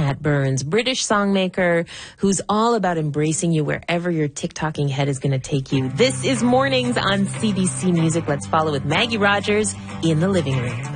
Pat Burns, British songmaker who's all about embracing you wherever your TikToking head is going to take you. This is Mornings on CBC Music. Let's follow with Maggie Rogers in the living room.